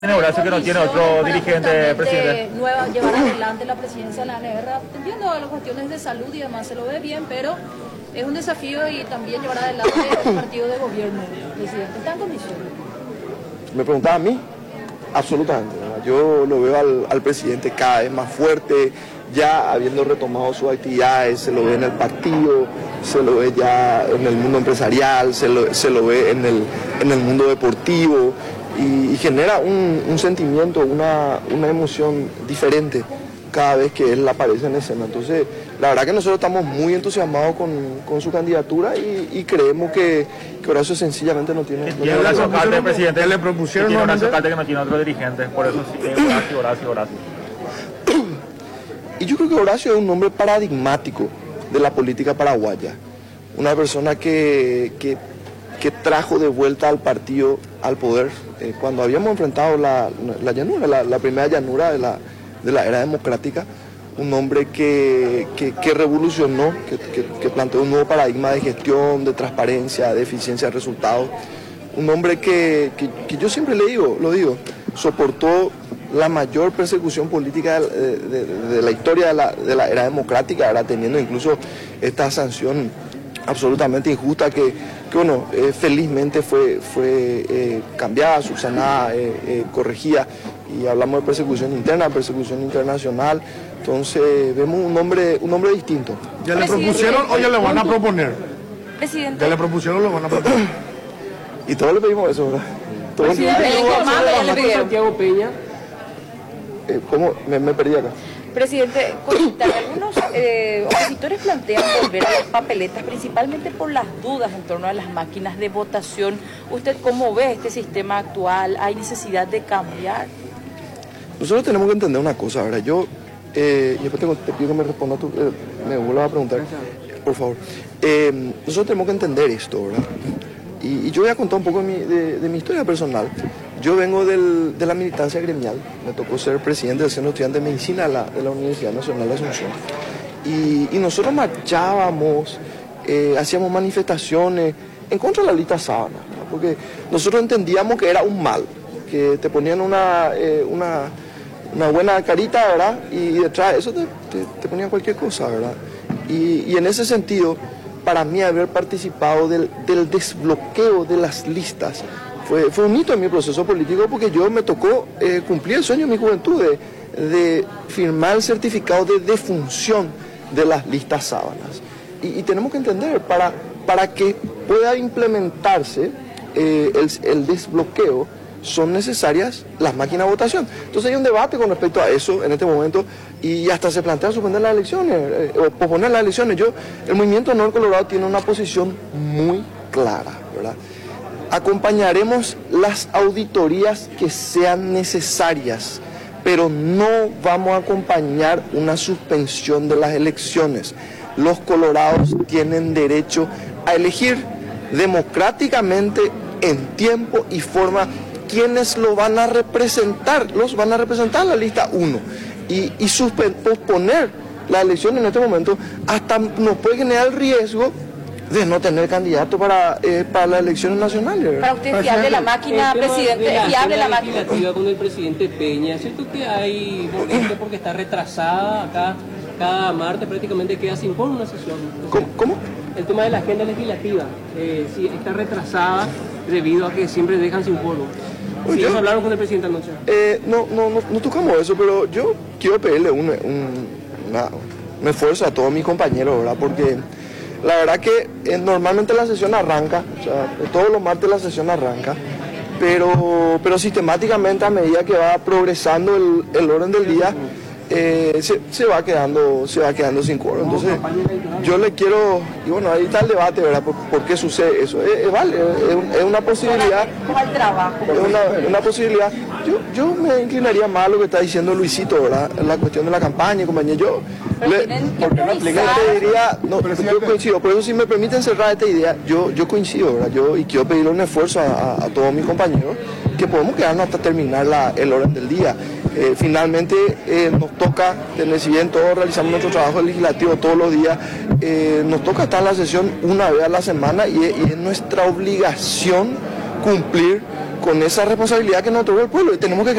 Tiene Horacio que no tiene otro dirigente, presidente. Nueva, llevar adelante la presidencia de la ANR, atendiendo a las cuestiones de salud y demás, se lo ve bien, pero es un desafío y también llevar adelante el partido de gobierno, presidente. ¿Está en condiciones? Me preguntaba a mí, absolutamente. Yo lo veo al presidente cada vez más fuerte, ya habiendo retomado sus actividades, se lo ve en el partido, se lo ve ya en el mundo empresarial, se lo ve en el mundo deportivo. Y genera un sentimiento, una emoción diferente cada vez que él aparece en escena. Entonces, la verdad que nosotros estamos muy entusiasmados con su candidatura y creemos que Horacio sencillamente no tiene... ¿Tiene Horacio Alcalde, presidente? ¿Le propusieron? Tiene Horacio Alcalde que no tiene otro dirigente, por eso sí, Horacio. Y yo creo que Horacio es un hombre paradigmático de la política paraguaya. Una persona que trajo de vuelta al partido al poder. Cuando habíamos enfrentado la llanura, la primera llanura de la era democrática, un hombre que revolucionó, que planteó un nuevo paradigma de gestión, de transparencia, de eficiencia de resultados. Un hombre que yo siempre lo digo, soportó la mayor persecución política de la historia de la era democrática, ahora teniendo incluso esta sanción absolutamente injusta que bueno, felizmente fue cambiada, subsanada, corregida, y hablamos de persecución interna, persecución internacional. Entonces vemos un hombre distinto. ¿Ya le propusieron o ya le van a proponer? Presidente. ¿Ya le propusieron o lo van a proponer? Y todos le pedimos eso, ¿verdad? Todos Santiago Peña. ¿Cómo? Me perdí acá. Presidente, algunos opositores plantean volver a las papeletas, principalmente por las dudas en torno a las máquinas de votación. ¿Usted cómo ve este sistema actual? ¿Hay necesidad de cambiar? Nosotros tenemos que entender una cosa, ¿verdad? Yo después te pido que me responda me vuelvas a preguntar, por favor. Nosotros tenemos que entender esto, ¿verdad? Y yo voy a contar un poco de mi historia personal. Yo vengo de la militancia gremial, me tocó ser presidente del Centro Estudiante de Medicina de la Universidad Nacional de Asunción. Y nosotros marchábamos, hacíamos manifestaciones en contra de la lista sábana, ¿verdad? Porque nosotros entendíamos que era un mal, que te ponían una buena carita, ¿verdad? Y detrás de eso te ponían cualquier cosa, ¿verdad? Y en ese sentido, para mí haber participado del desbloqueo de las listas fue un hito en mi proceso político, porque yo me tocó cumplir el sueño de mi juventud de firmar el certificado de defunción de las listas sábanas. Y tenemos que entender, para que pueda implementarse el desbloqueo, son necesarias las máquinas de votación. Entonces hay un debate con respecto a eso en este momento, y hasta se plantea suspender las elecciones o posponer las elecciones. El Movimiento Honor Colorado tiene una posición muy clara, ¿verdad? Acompañaremos las auditorías que sean necesarias, pero no vamos a acompañar una suspensión de las elecciones. Los colorados tienen derecho a elegir democráticamente, en tiempo y forma, quienes lo van a representar. Los van a representar la lista 1. Y posponer la elección en este momento hasta nos puede generar el riesgo de no tener candidato para las elecciones nacionales. Para usted, ¿es fiable la máquina, presidente? ¿Es fiable la máquina? Legislativa con el presidente Peña, ¿es cierto que hay molestia porque está retrasada acá? Cada martes prácticamente queda sin quórum una sesión. ¿Cómo? El tema de la agenda legislativa, si está retrasada debido a que siempre dejan sin quórum. ¿Sí hablaron con el presidente anoche? No tocamos eso, pero yo quiero pedirle un esfuerzo a todos mis compañeros, ¿verdad? Porque la verdad que normalmente la sesión arranca, o sea, todos los martes la sesión arranca, pero sistemáticamente, a medida que va progresando el orden del día, se va quedando sin quórum. Entonces yo le quiero, y bueno, ahí está el debate, ¿verdad? ¿Por qué sucede eso? Es una posibilidad. ¿Cómo el trabajo? Es una posibilidad. Yo me inclinaría más a lo que está diciendo Luisito, ¿verdad? La cuestión de la campaña, compañía. Yo coincido, por eso, si me permiten cerrar esta idea, yo coincido, ¿verdad? Y quiero pedirle un esfuerzo a todos mis compañeros, que podemos quedarnos hasta terminar el orden del día. Finalmente nos toca, si bien todos realizamos nuestro trabajo legislativo todos los días, nos toca estar en la sesión una vez a la semana, y es nuestra obligación cumplir con esa responsabilidad que nos otorga el pueblo. Y tenemos que